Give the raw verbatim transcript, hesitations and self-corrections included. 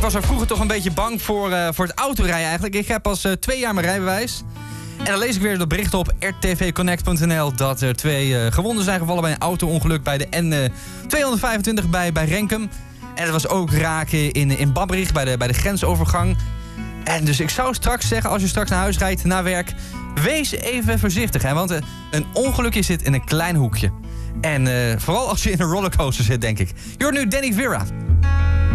Ik was er vroeger toch een beetje bang voor, uh, voor het autorijden eigenlijk. Ik heb pas uh, twee jaar mijn rijbewijs. En dan lees ik weer dat bericht op r t v connect punt n l... dat er twee uh, gewonden zijn gevallen bij een auto-ongeluk bij de N tweehonderdvijfentwintig bij, bij Renkum. En er was ook raken in, in Babberich bij de, bij de grensovergang. En dus ik zou straks zeggen, als je straks naar huis rijdt, naar werk... wees even voorzichtig, hè, want uh, een ongelukje zit in een klein hoekje. En uh, vooral als je in een rollercoaster zit, denk ik. Je hoort nu Danny Vera.